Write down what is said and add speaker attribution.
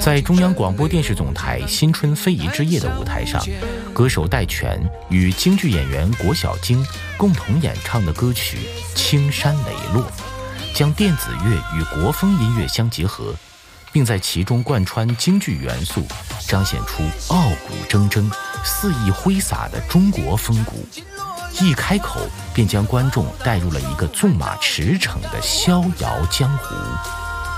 Speaker 1: 在中央广播电视总台新春非遗之夜的舞台上，歌手戴荃与京剧演员郭小晶共同演唱的歌曲《青山磊落》，将电子乐与国风音乐相结合，并在其中贯穿京剧元素，彰显出傲骨铮铮、肆意挥洒的中国风骨。一开口便将观众带入了一个纵马驰骋的逍遥江湖。